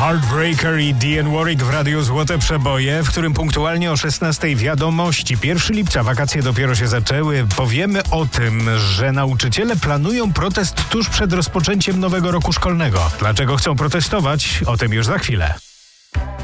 Heartbreaker i Dionne Warwick w Radiu Złote Przeboje, w którym punktualnie o 16 wiadomości. 1 lipca, wakacje dopiero się zaczęły. Powiemy o tym, że nauczyciele planują protest tuż przed rozpoczęciem nowego roku szkolnego. Dlaczego chcą protestować? O tym już za chwilę.